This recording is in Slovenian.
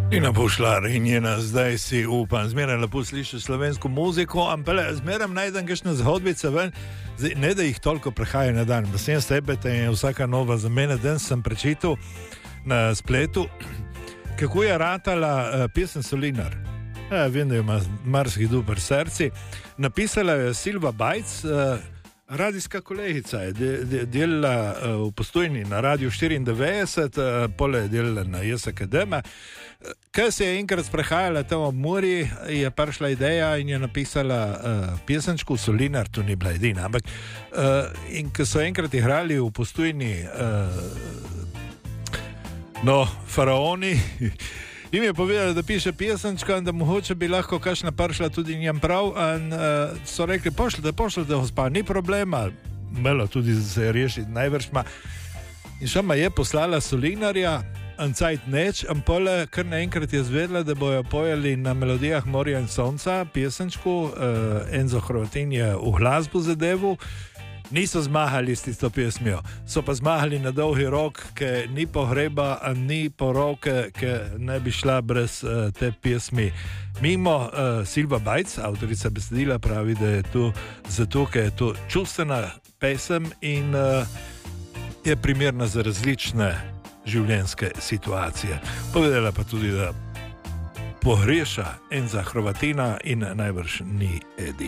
Ina Pušlar in njena zdaj si upam, zmeraj lepo slišiš slovensko muziko, ampak zmeraj najdem kakšne zgodbice ven, zdaj, ne da jih toliko prehaja na dan. Basen stebete in vsaka nova za mene. Danes sem prečital na spletu, kako je ratala pesem Solinar. Vem, da ima marsikdo pri srci. Napisala je Silva Bajc, radijska kolegica, je delala v Postojni na Radiu 94, pole je delala na JSKDM. Kaj se je enkrat sprehajala tam ob Muri, je prišla ideja in je napisala pesenčku Solinar, to ni bila edina, ampak in ko so enkrat igrali v Postojni Faraoni, jim je povedala, da piše pesenčka in da mogoče bi lahko kakšna prišla tudi njem prav in so rekli, pošljite, gospa, ni problema, imela tudi se rešiti najvršma. In šama je poslala Solinarja, en cajt neč, in pole kar naenkrat je zvedla, da bojo pojeli na melodijah Morja in sonca pesenčku, Enzo Hrvatin je v glasbu zadevu. Niso zmahali s tisto pesmijo, so pa zmahali na dolgi rok, ki ni pohreba, a ni poroke, ki ne bi šla brez te pesmi. Mimo Silva Bajc, avtorica besedila, pravi, da je to zato, ker je to čustvena pesem in je primerna za različne življenjske situacije. Povedala pa tudi, da pogreša Enza Hrvatina in najbrž ni edina.